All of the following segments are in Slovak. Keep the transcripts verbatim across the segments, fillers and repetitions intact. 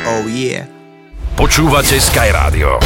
Oh yeah. Počúvate Sky Radio.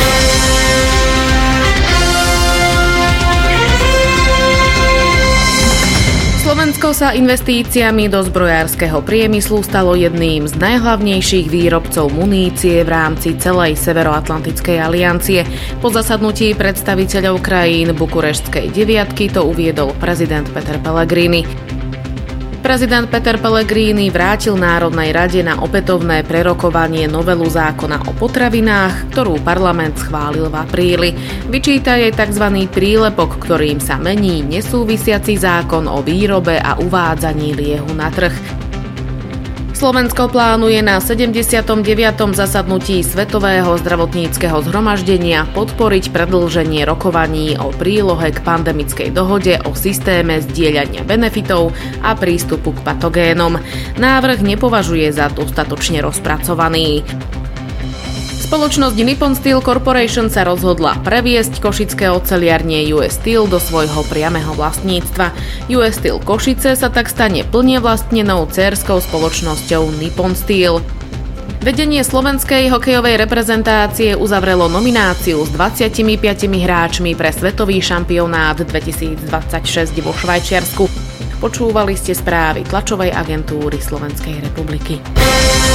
Slovensko sa investíciami do zbrojárskeho priemyslu stalo jedným z najhlavnejších výrobcov munície v rámci celej Severoatlantickej aliancie. Po zasadnutí predstaviteľov krajín Bukureštskej deviatky to uviedol prezident Peter Pellegrini. Prezident Peter Pellegrini vrátil Národnej rade na opätovné prerokovanie novelu zákona o potravinách, ktorú parlament schválil v apríli. Vyčíta jej tzv. Prílepok, ktorým sa mení nesúvisiaci zákon o výrobe a uvádzaní liehu na trh. Slovensko plánuje na sedemdesiatom deviatom zasadnutí Svetového zdravotníckeho zhromaždenia podporiť predĺženie rokovaní o prílohe k pandemickej dohode o systéme zdieľania benefitov a prístupu k patogénom. Návrh nepovažuje za dostatočne rozpracovaný. Spoločnosť Nippon Steel Corporation sa rozhodla previesť košické oceliarne ú es Steel do svojho priameho vlastníctva. ú es Steel Košice sa tak stane plne vlastnenou dcérskou spoločnosťou Nippon Steel. Vedenie slovenskej hokejovej reprezentácie uzavrelo nomináciu s dvadsiatimi piatimi hráčmi pre svetový šampionát dvetisícdvadsaťšesť vo Švajčiarsku. Počúvali ste správy tlačovej agentúry Slovenskej republiky.